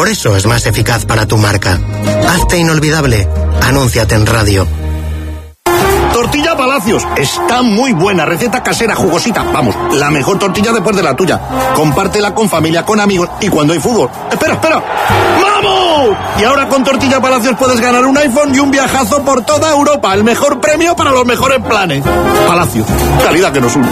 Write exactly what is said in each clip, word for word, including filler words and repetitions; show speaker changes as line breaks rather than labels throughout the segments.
Por eso es más eficaz para tu marca. Hazte inolvidable. Anúnciate en radio.
Tortilla Palacios, está muy buena, receta casera, jugosita, vamos, la mejor tortilla después de la tuya. Compártela con familia, con amigos y cuando hay fútbol. ¡Espera, espera! ¡Vamos! Y ahora con Tortilla Palacios puedes ganar un iPhone y un viajazo por toda Europa, el mejor premio para los mejores planes. Palacios, calidad que nos une.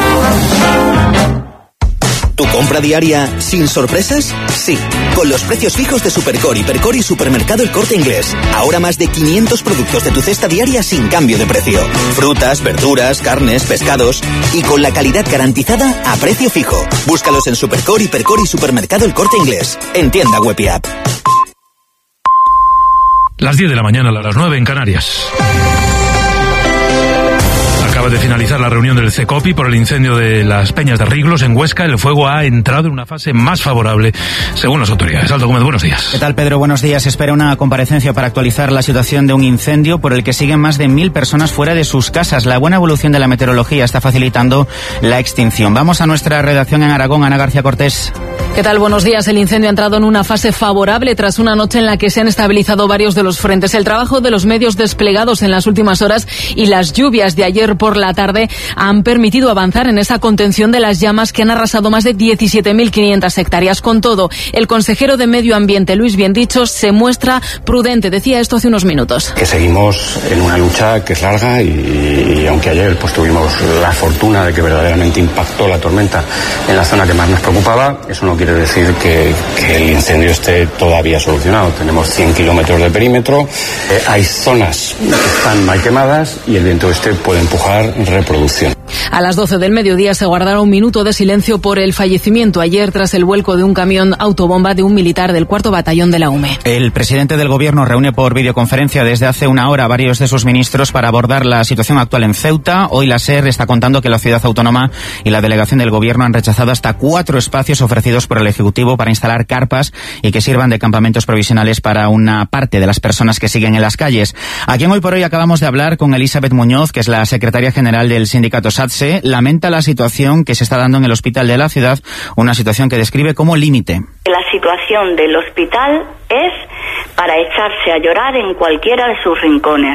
¿Tu compra diaria sin sorpresas? Sí, con los precios fijos de Supercore, Hipercore y Supermercado El Corte Inglés. Ahora más de quinientos productos de tu cesta diaria sin cambio de precio. Frutas, verduras, carnes, pescados y con la calidad garantizada a precio fijo. Búscalos en Supercore, Hipercore y Supermercado El Corte Inglés. En tienda web y app.
Las diez de la mañana, a las nueve en Canarias. Acaba de finalizar la reunión del CECOPI por el incendio de las Peñas de Riglos en Huesca. El fuego ha entrado en una fase más favorable, según las autoridades. Aldo Gómez, buenos días.
¿Qué tal, Pedro? Buenos días. Espera una comparecencia para actualizar la situación de un incendio por el que siguen más de mil personas fuera de sus casas. La buena evolución de la meteorología está facilitando la extinción. Vamos a nuestra redacción en Aragón. Ana García Cortés.
¿Qué tal? Buenos días. El incendio ha entrado en una fase favorable tras una noche en la que se han estabilizado varios de los frentes. El trabajo de los medios desplegados en las últimas horas y las lluvias de ayer por la tarde han permitido avanzar en esa contención de las llamas que han arrasado más de diecisiete mil quinientas hectáreas. Con todo, el consejero de Medio Ambiente, Luis Biendicho, se muestra prudente. Decía esto hace unos minutos.
Que seguimos en una lucha que es larga y, y aunque ayer pues tuvimos la fortuna de que verdaderamente impactó la tormenta en la zona que más nos preocupaba, eso no quiere decir que, que el incendio esté todavía solucionado. Tenemos cien kilómetros de perímetro, eh, hay zonas que están mal quemadas y el viento este puede empujar reproducción.
A las doce del mediodía se guardará un minuto de silencio por el fallecimiento ayer tras el vuelco de un camión autobomba de un militar del cuarto batallón de la U M E.
El presidente del gobierno reúne por videoconferencia desde hace una hora a varios de sus ministros para abordar la situación actual en Ceuta. Hoy la SER está contando que la ciudad autónoma y la delegación del gobierno han rechazado hasta cuatro espacios ofrecidos por el Ejecutivo para instalar carpas y que sirvan de campamentos provisionales para una parte de las personas que siguen en las calles. A quien hoy por hoy acabamos de hablar con Elizabeth Muñoz, que es la secretaria general del sindicato SATSE, lamenta la situación que se está dando en el hospital de la ciudad, una situación que describe como límite.
La situación del hospital es para echarse a llorar en cualquiera de sus rincones.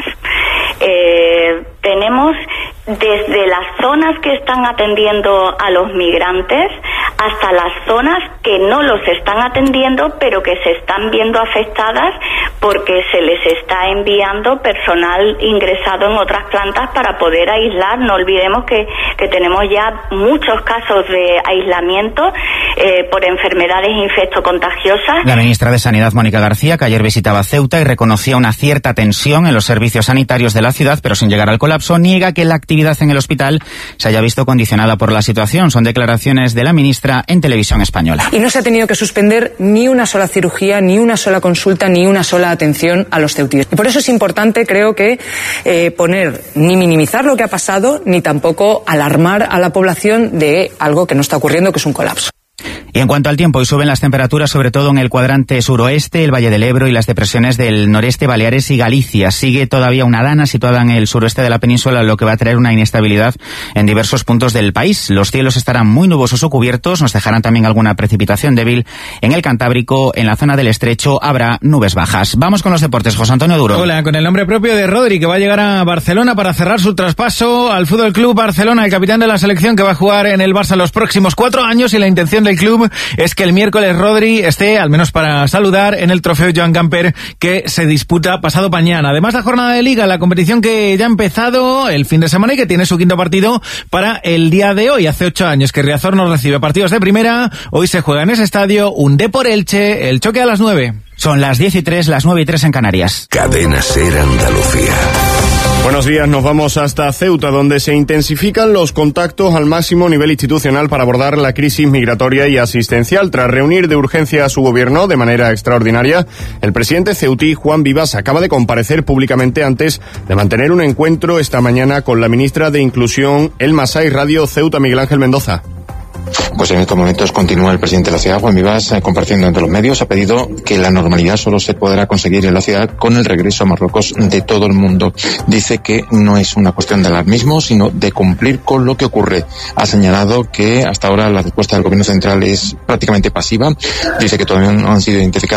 Eh, tenemos desde las zonas que están atendiendo a los migrantes hasta las zonas que no los están atendiendo pero que se están viendo afectadas porque se les está enviando personal ingresado en otras plantas para poder aislar. No olvidemos que, que tenemos ya muchos casos de aislamiento eh, por enfermedades infectocontagiosas.
La ministra de Sanidad, Mónica García, que ayer visitaba Ceuta y reconocía una cierta tensión en los servicios sanitarios de la ciudad, pero sin llegar al colapso, niega que la actividad en el hospital se haya visto condicionada por la situación. Son declaraciones de la ministra en Televisión Española.
Y no se ha tenido que suspender ni una sola cirugía, ni una sola consulta, ni una sola atención a los ceutíes. Y por eso es importante, creo que, eh, poner, ni minimizar lo que ha pasado, ni tampoco alarmar a la población de algo que no está ocurriendo, que es un colapso.
Y en cuanto al tiempo, hoy suben las temperaturas, sobre todo en el cuadrante suroeste, el Valle del Ebro y las depresiones del noreste, Baleares y Galicia. Sigue todavía una dana situada en el suroeste de la península, lo que va a traer una inestabilidad en diversos puntos del país. Los cielos estarán muy nubosos o cubiertos, nos dejarán también alguna precipitación débil en el Cantábrico. En la zona del Estrecho habrá nubes bajas. Vamos con los deportes. José Antonio Duro.
Hola, con el nombre propio de Rodri, que va a llegar a Barcelona para cerrar su traspaso al Fútbol Club Barcelona, el capitán de la selección que va a jugar en el Barça los próximos cuatro años, y la intención del club es que el miércoles Rodri esté, al menos para saludar, en el trofeo Joan Gamper que se disputa pasado mañana. Además, la jornada de Liga, la competición que ya ha empezado el fin de semana y que tiene su quinto partido para el día de hoy. Hace ocho años que Riazor no recibe partidos de primera. Hoy se juega en ese estadio un Depor Elche, el choque a las nueve.
Son las diez y tres, las nueve y tres en Canarias.
Cadena SER Andalucía.
Buenos días, nos vamos hasta Ceuta, donde se intensifican los contactos al máximo nivel institucional para abordar la crisis migratoria y asistencial. Tras reunir de urgencia a su gobierno de manera extraordinaria, el presidente ceutí, Juan Vivas, acaba de comparecer públicamente antes de mantener un encuentro esta mañana con la ministra de Inclusión, El Masai Radio Ceuta, Miguel Ángel Mendoza.
Pues en estos momentos continúa el presidente de la ciudad, Juan Vivas, eh, compartiendo entre los medios. Ha pedido que la normalidad solo se podrá conseguir en la ciudad con el regreso a Marruecos de todo el mundo. Dice que no es una cuestión de alarmismo, sino de cumplir con lo que ocurre. Ha señalado que hasta ahora la respuesta del gobierno central es prácticamente pasiva. Dice que todavía no han sido identificados